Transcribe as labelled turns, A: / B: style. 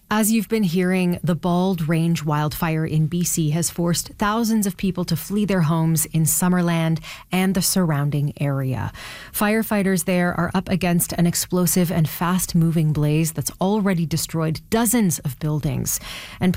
A: As you've been hearing, the Bald Range wildfire in BC has forced thousands of people to flee their homes in Summerland and the surrounding area. Firefighters there are up against an explosive and fast-moving blaze that's already destroyed dozens of buildings and